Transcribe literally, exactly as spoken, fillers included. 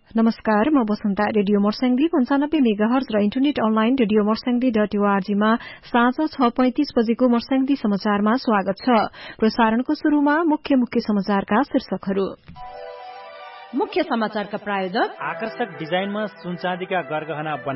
नमस्कार, म वसन्ता। रेडियो मोर्साङ्दी पञ्चानब्बे मेगाहर्ज र इन्टरनेट अनलाइन रेडियो मोर्साङ्दी डट ओआरजीमा साँझ छ पैंतिस बजेको मोर्साङ्दी समाचारमा स्वागत छ। प्रसारणको शुरूमा मुख्य मुख्य समाचारका शीर्षकहरू। मुख्य समाचारका प्रायोजक आकर्षक डिजाइनमा सुनचाँदीका गरगहना